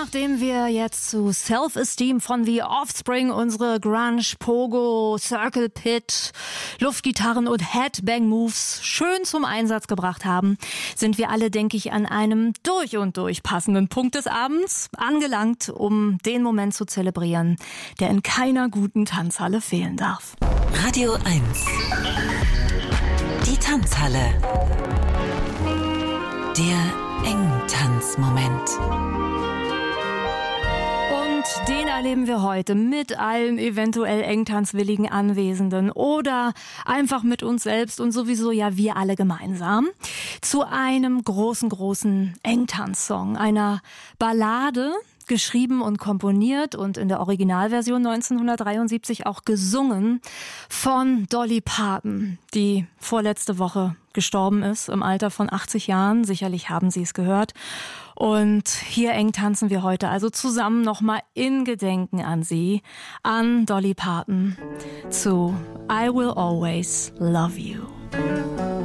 nachdem wir jetzt zu Self-Esteem von The Offspring unsere Grunge, Pogo, Circle Pit, Luftgitarren und Headbang-Moves schön zum Einsatz gebracht haben, sind wir alle, denke ich, an einem durch und durch passenden Punkt des Abends angelangt, um den Moment zu zelebrieren, der in keiner guten Tanzhalle fehlen darf. Radio 1. Die Tanzhalle. Der Engtanzmoment. Und den erleben wir heute mit allen eventuell engtanzwilligen Anwesenden oder einfach mit uns selbst und sowieso ja wir alle gemeinsam zu einem großen Engtanzsong, einer Ballade, geschrieben und komponiert und in der Originalversion 1973 auch gesungen von Dolly Parton, die vorletzte Woche gestorben ist im Alter von 80 Jahren. Sicherlich haben Sie es gehört. Und hier eng tanzen wir heute also zusammen nochmal in Gedenken an sie, an Dolly Parton, zu I Will Always Love You.